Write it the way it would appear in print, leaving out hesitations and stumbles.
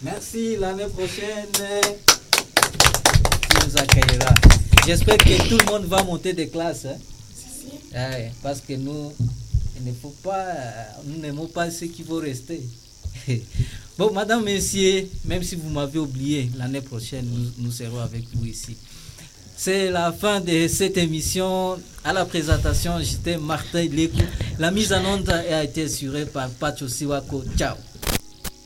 Merci, l'année prochaine, tu nous accueilleras. J'espère que tout le monde va monter des classes. Hein? Ouais, parce que nous n'aimons pas ceux qui vont rester. Bon, madame, messieurs, même si vous m'avez oublié, l'année prochaine, nous serons avec vous ici. C'est la fin de cette émission. À la présentation, j'étais Martin Lekou. La mise en onde a été assurée par Pacho Siwako. Ciao.